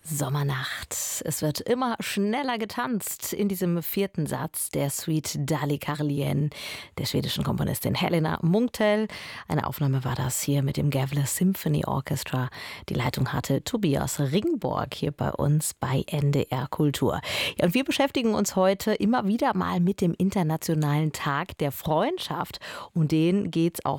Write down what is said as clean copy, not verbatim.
Sommernacht. Es wird immer schneller getanzt in diesem vierten Satz der Suite Dali-Karlien der schwedischen Komponistin Helena Munktel. Eine Aufnahme war das hier mit dem Gävle Symphony Orchestra. Die Leitung hatte Tobias Ringborg hier bei uns bei NDR Kultur. Ja, und wir beschäftigen uns heute immer wieder mal mit dem Internationalen Tag der Freundschaft. Um den geht es auch